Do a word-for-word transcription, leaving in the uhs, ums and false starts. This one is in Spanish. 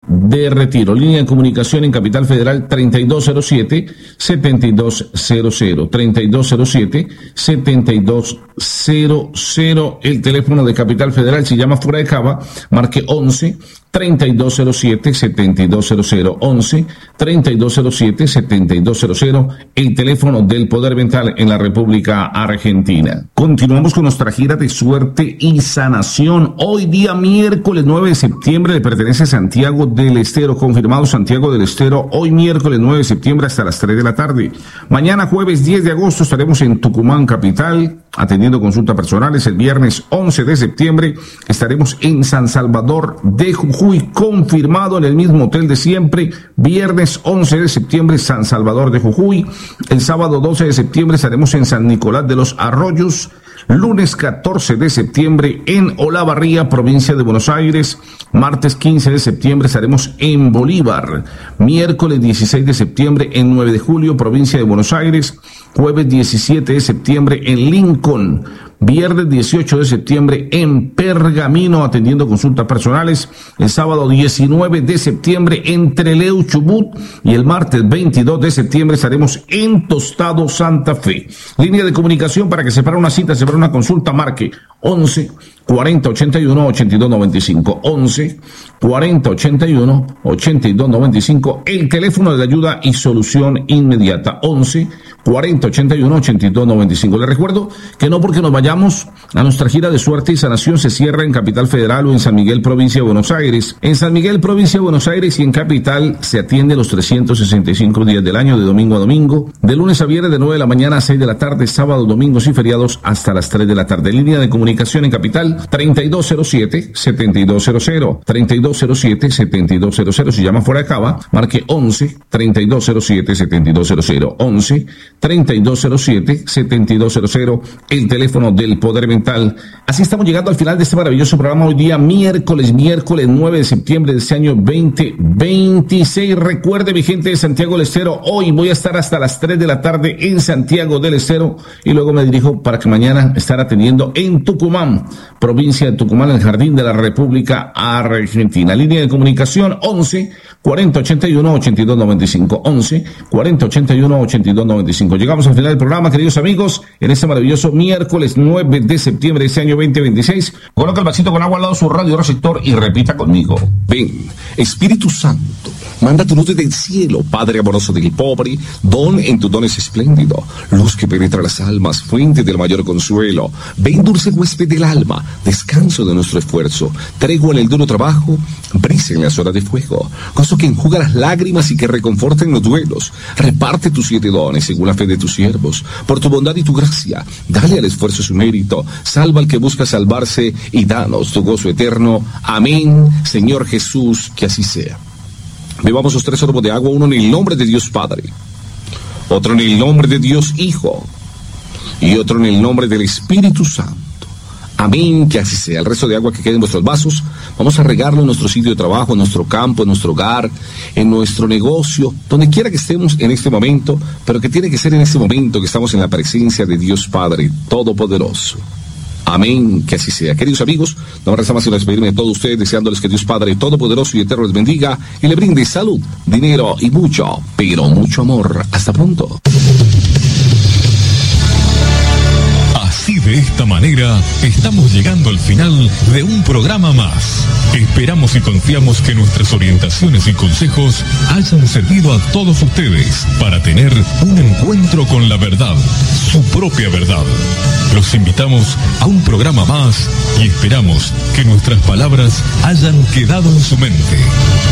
de Retiro. Línea de comunicación en Capital Federal treinta y dos cero siete, setenta y dos cero cero, treinta y dos cero siete, setenta y dos cero cero. El teléfono de Capital Federal, si llama fuera de Cava, marque once, treinta y dos cero siete, setenta y dos cero cero, once, treinta y dos cero siete, setenta y dos cero cero, el teléfono del Poder Mental en la República Argentina. Continuamos con nuestra gira de suerte y sanación. Hoy día miércoles nueve de septiembre le pertenece a Santiago del Estero, confirmado Santiago del Estero, hoy miércoles nueve de septiembre hasta las tres de la tarde. Mañana jueves diez de agosto estaremos en Tucumán capital, atendiendo consultas personales. El viernes once de septiembre estaremos en San Salvador de Jujuy, confirmado en el mismo hotel de siempre. Viernes once de septiembre, San Salvador de Jujuy. El sábado doce de septiembre estaremos en San Nicolás de los Arroyos. Lunes catorce de septiembre en Olavarría, provincia de Buenos Aires. Martes quince de septiembre estaremos en Bolívar. Miércoles dieciséis de septiembre en nueve de julio, provincia de Buenos Aires. Jueves diecisiete de septiembre en Lincoln. Viernes dieciocho de septiembre en Pergamino, atendiendo consultas personales. El sábado diecinueve de septiembre en Trelew, Chubut. Y el martes veintidós de septiembre estaremos en Tostado, Santa Fe. Línea de comunicación para que separe una cita, separe una consulta, marque once, cuarenta, ochenta y uno, ochenta y dos noventa y cinco. once, cuarenta, ochenta y uno, ochenta y dos noventa y cinco. El teléfono de ayuda y solución inmediata. once, cuarenta, ochenta y uno, ochenta y dos noventa y cinco. Les recuerdo que no porque nos vayamos a nuestra gira de suerte y sanación se cierra en Capital Federal o en San Miguel, provincia de Buenos Aires. En San Miguel, provincia de Buenos Aires y en Capital se atiende los trescientos sesenta y cinco días del año, de domingo a domingo, de lunes a viernes de nueve de la mañana a seis de la tarde, sábados, domingos y feriados hasta las tres de la tarde. Línea de comunicación en Capital treinta y dos cero siete, setenta y dos cero cero, treinta y dos cero siete, setenta y dos cero cero. Si llama fuera de Cava, marque once, treinta y dos cero siete, setenta y dos cero cero, once, treinta y dos cero siete, setenta y dos cero cero, el teléfono del Poder Mental. Así estamos llegando al final de este maravilloso programa hoy día miércoles, miércoles nueve de septiembre de este año veinte veintiséis. Recuerde, mi gente de Santiago del Estero, hoy voy a estar hasta las tres de la tarde en Santiago del Estero y luego me dirijo para que mañana estar atendiendo en Tucumán, provincia de Tucumán, en el Jardín de la República Argentina. Línea de comunicación once, cuarenta, ochenta y uno, ochenta y dos noventa y cinco. once, cuarenta, ochenta y uno, ochenta y dos noventa y cinco. Llegamos al final del programa, queridos amigos, en este maravilloso miércoles nueve de septiembre de este año veinte veintiséis. Coloca el vasito con agua al lado de su radio receptor y repita conmigo. Ven, Espíritu Santo, manda tu luz del cielo, Padre amoroso del pobre, don en tus dones espléndido, luz que penetra las almas, fuente del mayor consuelo. Ven, dulce huésped del alma, descanso de nuestro esfuerzo, tregua en el duro trabajo, brisa en las horas de fuego, gozo que enjuga las lágrimas y que reconforta en los duelos. Reparte tus siete dones según la fe de tus siervos, por tu bondad y tu gracia, dale al esfuerzo su mérito, salva al que busca salvarse y danos tu gozo eterno. Amén, Señor Jesús, que así sea. Bebamos los tres sorbos de agua, uno en el nombre de Dios Padre, otro en el nombre de Dios Hijo y otro en el nombre del Espíritu Santo. Amén, que así sea. El resto de agua que quede en vuestros vasos, vamos a regarlo en nuestro sitio de trabajo, en nuestro campo, en nuestro hogar, en nuestro negocio, donde quiera que estemos en este momento, pero que tiene que ser en este momento que estamos en la presencia de Dios Padre Todopoderoso. Amén, que así sea. Queridos amigos, no me resta más que despedirme de todos ustedes, deseándoles que Dios Padre Todopoderoso y Eterno les bendiga y le brinde salud, dinero y mucho, pero mucho amor. Hasta pronto. Así, de esta manera, estamos llegando al final de un programa más. Esperamos y confiamos que nuestras orientaciones y consejos hayan servido a todos ustedes para tener un encuentro con la verdad, su propia verdad. Los invitamos a un programa más y esperamos que nuestras palabras hayan quedado en su mente.